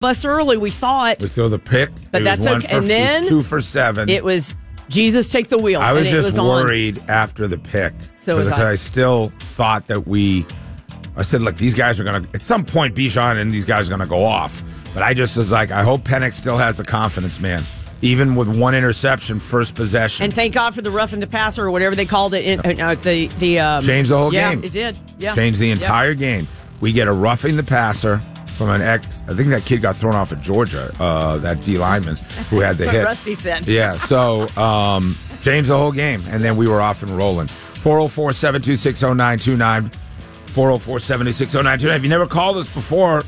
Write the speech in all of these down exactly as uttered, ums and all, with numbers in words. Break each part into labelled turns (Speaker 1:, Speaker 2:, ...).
Speaker 1: us early. We saw it.
Speaker 2: We threw the pick.
Speaker 1: But
Speaker 2: it
Speaker 1: that's
Speaker 2: was one
Speaker 1: okay.
Speaker 2: For,
Speaker 1: and then
Speaker 2: two for seven.
Speaker 1: It was Jesus take the wheel.
Speaker 2: I was
Speaker 1: and it
Speaker 2: just
Speaker 1: was
Speaker 2: worried
Speaker 1: on.
Speaker 2: after the pick.
Speaker 1: So was
Speaker 2: because
Speaker 1: I.
Speaker 2: I still thought that we. I said, look, these guys are going to. At some point, Bijan and these guys are going to go off. But I just was like, I hope Penix still has the confidence, man. Even with one interception, first possession.
Speaker 1: And thank God for the roughing the passer or whatever they called it. In, uh, the the um,
Speaker 2: Changed the whole
Speaker 1: yeah,
Speaker 2: game.
Speaker 1: It did. Yeah.
Speaker 2: Changed the entire
Speaker 1: yeah.
Speaker 2: game. We get a roughing the passer from an ex. I think that kid got thrown off at Georgia, uh, that D lineman who had the
Speaker 1: what
Speaker 2: hit.
Speaker 1: Rusty said.
Speaker 2: Yeah, so um, changed the whole game. And then we were off and rolling. four oh four, seven two six, oh nine two nine. four oh four, seven two six, oh nine two nine. If you never called us before,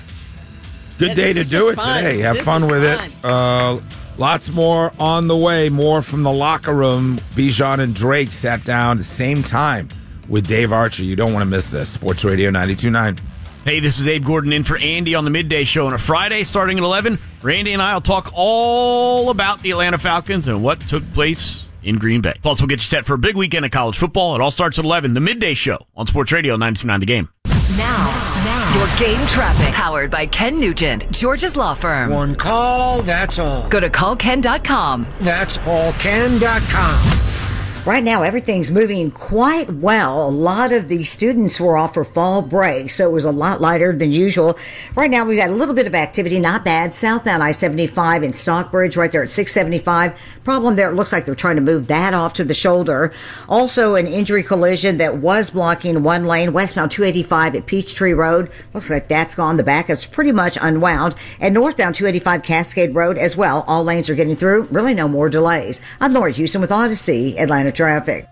Speaker 2: good
Speaker 1: yeah,
Speaker 2: day to do it
Speaker 1: fun.
Speaker 2: today. Have
Speaker 1: this
Speaker 2: fun with
Speaker 1: fun.
Speaker 2: it. Uh, lots more on the way. More from the locker room. Bijan and Drake sat down at the same time with Dave Archer. You don't want to miss this. Sports Radio ninety-two point nine.
Speaker 3: Hey, this is Abe Gordon in for Andy on the Midday Show on a Friday starting at eleven. Randy and I will talk all about the Atlanta Falcons and what took place in Green Bay. Plus, we'll get you set for a big weekend of college football. It all starts at eleven. The Midday Show on Sports Radio ninety-two point nine The Game.
Speaker 4: Now, now, your game traffic. Powered by Ken Nugent, George's Law Firm.
Speaker 5: One call, that's all.
Speaker 4: Go to call ken dot com.
Speaker 5: That's all ken dot com.
Speaker 6: Right now, everything's moving quite well. A lot of the students were off for fall break, so it was a lot lighter than usual. Right now, we've got a little bit of activity, not bad. Southbound I seventy-five in Stockbridge, right there at six seventy-five. Problem there, it looks like they're trying to move that off to the shoulder. Also, an injury collision that was blocking one lane, westbound two eighty-five at Peachtree Road. Looks like that's gone. The backup's pretty much unwound. And northbound two eighty-five Cascade Road as well. All lanes are getting through. Really no more delays. I'm Laura Houston with Odyssey, Atlanta traffic.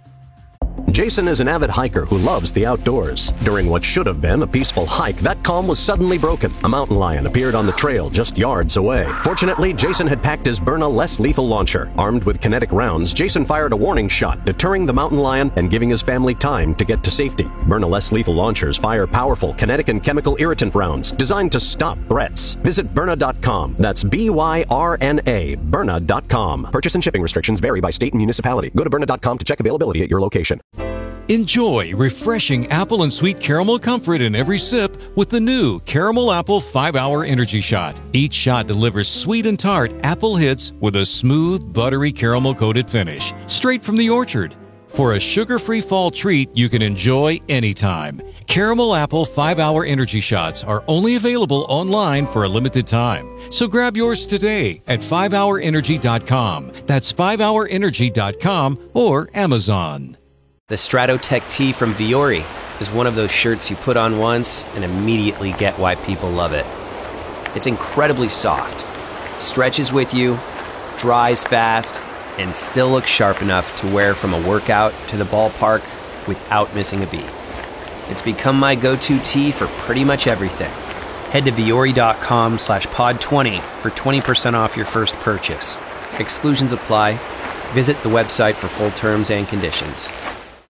Speaker 7: Jason is an avid hiker who loves the outdoors. During what should have been a peaceful hike, that calm was suddenly broken. A mountain lion appeared on the trail just yards away. Fortunately, Jason had packed his Byrna less lethal launcher. Armed with kinetic rounds, Jason fired a warning shot, deterring the mountain lion and giving his family time to get to safety. Byrna less lethal launchers fire powerful kinetic and chemical irritant rounds designed to stop threats. Visit Byrna dot com. That's B Y R N A, Byrna dot com. Purchase and shipping restrictions vary by state and municipality. Go to Byrna dot com to check availability at your location.
Speaker 8: Enjoy refreshing apple and sweet caramel comfort in every sip with the new Caramel Apple five hour Energy Shot. Each shot delivers sweet and tart apple hits with a smooth, buttery caramel-coated finish, straight from the orchard. For a sugar-free fall treat you can enjoy anytime. Caramel Apple five hour Energy Shots are only available online for a limited time. So grab yours today at five hour energy dot com. That's five hour energy dot com or Amazon.
Speaker 9: The Stratotech tee from Viore is one of those shirts you put on once and immediately get why people love it. It's incredibly soft, stretches with you, dries fast, and still looks sharp enough to wear from a workout to the ballpark without missing a beat. It's become my go-to tee for pretty much everything. Head to Viore dot com slash pod twenty for twenty percent off your first purchase. Exclusions apply. Visit the website for full terms and conditions.